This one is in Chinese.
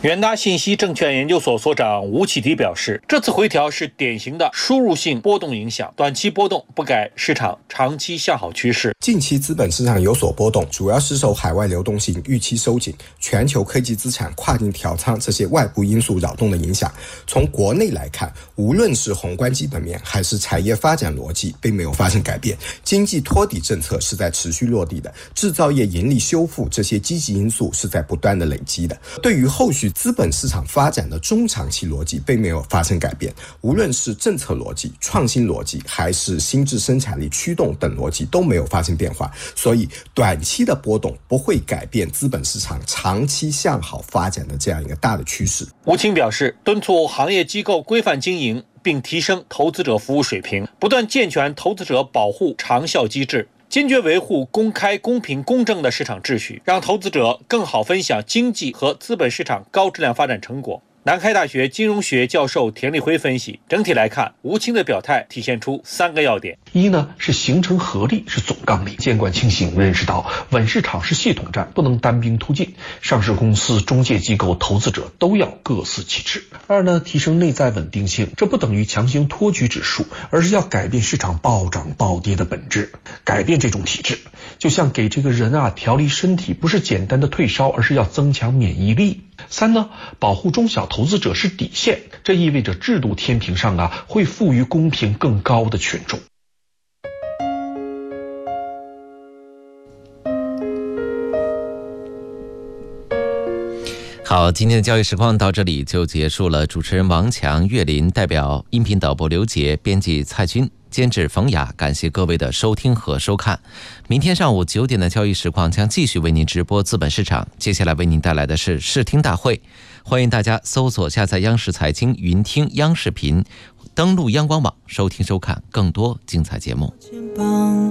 远大信息证券研究所所长吴启迪表示，这次回调是典型的输入性波动影响，短期波动不改市场长期向好趋势。 近期资本市场有所波动，主要是受海外流动性预期收紧、全球科技资产跨境调仓这些外部因素扰动的影响。从国内来看，无论是宏观基本面还是产业发展逻辑并没有发生改变，经济托底政策是在持续落地的，制造业盈利修复这些积极因素是在不断的累积的。对于后续资本市场发展的中长期逻辑并没有发生改变，无论是政策逻辑、创新逻辑还是新质生产力驱动等逻辑都没有发生变化，所以短期的波动不会改变资本市场长期向好发展的这样一个大的趋势。 吴清表示，敦促行业机构规范经营，并提升投资者服务水平，不断健全投资者保护长效机制，坚决维护公开、公平、公正的市场秩序，让投资者更好分享经济和资本市场高质量发展成果。南开大学金融学教授田立辉分析，整体来看，吴清的表态体现出3个要点： 一呢是形成合力，是总纲领，监管清醒，认识到稳市场是系统战，不能单兵突进，上市公司、中介机构、投资者都要各司其职。二呢，提升内在稳定性，这不等于强行托举指数，而是要改变市场暴涨暴跌的本质，改变这种体制，就像给这个人调理身体，不是简单的退烧，而是要增强免疫力。三呢，保护中小投资者是底线，这意味着制度天平上会赋予公平更高的权重。 好，今天的交易实况到这里就结束了。主持人王强、岳林，代表音频导播刘杰，编辑蔡军，监制冯雅，感谢各位的收听和收看。明天上午9点的交易实况将继续为您直播资本市场，接下来为您带来的是视听大会，欢迎大家搜索下载央视财经云听央视频，登录央广网收听收看更多精彩节目。